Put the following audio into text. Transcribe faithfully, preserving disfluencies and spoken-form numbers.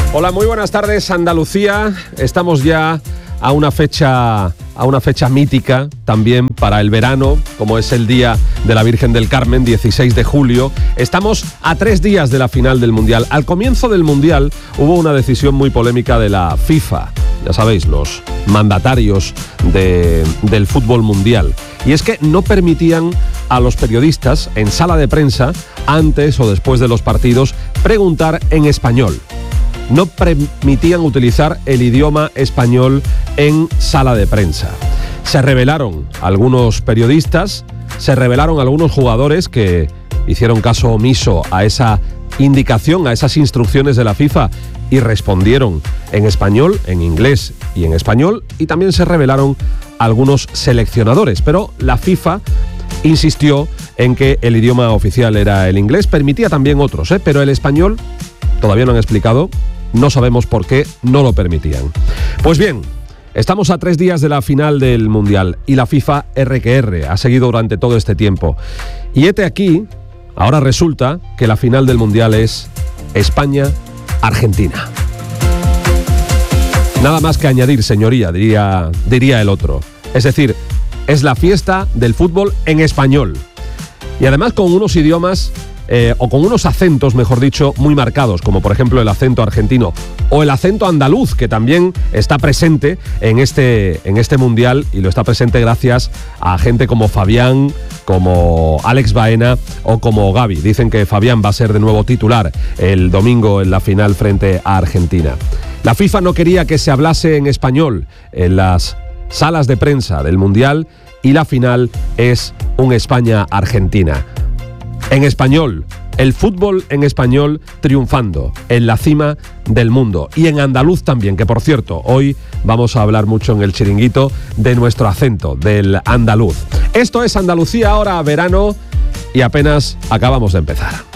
Hola, muy buenas tardes, Andalucía. Estamos ya a una fecha, a una fecha mítica también para el verano, como es el Día de la Virgen del Carmen, dieciséis de julio. Estamos a tres días de la final del Mundial. Al comienzo del Mundial hubo una decisión muy polémica de la FIFA. Ya sabéis, los mandatarios de, del fútbol mundial. Y es que no permitían a los periodistas en sala de prensa, antes o después de los partidos, preguntar en español. No permitían utilizar el idioma español en sala de prensa. Se rebelaron algunos periodistas, se rebelaron algunos jugadores que hicieron caso omiso a esa indicación, a esas instrucciones de la FIFA y respondieron en español, en inglés y en español, y también se rebelaron algunos seleccionadores. Pero la FIFA insistió en que el idioma oficial era el inglés, permitía también otros, ¿eh? pero el español todavía no han explicado. No sabemos por qué no lo permitían. Pues bien, estamos a tres días de la final del Mundial y la FIFA R que R ha seguido durante todo este tiempo. Y hete aquí, ahora resulta que la final del Mundial es España-Argentina. Nada más que añadir, señoría, diría, diría el otro. Es decir, es la fiesta del fútbol en español. Y además con unos idiomas... Eh, o con unos acentos, mejor dicho, muy marcados, como por ejemplo el acento argentino o el acento andaluz, que también está presente en este, en este Mundial, y lo está presente gracias a gente como Fabián, como Alex Baena o como Gavi. Dicen que Fabián va a ser de nuevo titular el domingo en la final frente a Argentina. La FIFA no quería que se hablase en español en las salas de prensa del Mundial, y la final es un España-Argentina. En español, el fútbol en español triunfando en la cima del mundo. Y en andaluz también, que por cierto, hoy vamos a hablar mucho en el chiringuito de nuestro acento, del andaluz. Esto es Andalucía ahora, verano, y apenas acabamos de empezar.